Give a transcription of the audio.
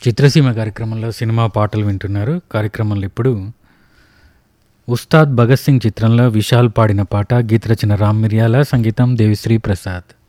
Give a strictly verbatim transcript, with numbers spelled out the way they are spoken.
చిత్రసీమ కార్యక్రమంలో సినిమా పాటలు వింటున్నారు. కార్యక్రమంలో ఇప్పుడు ఉస్తాద్ భగత్ సింగ్ చిత్రంలో విశాల్ పాడిన పాట, గీత రచన రామ్ మిర్యాల, సంగీతం దేవిశ్రీ ప్రసాద్.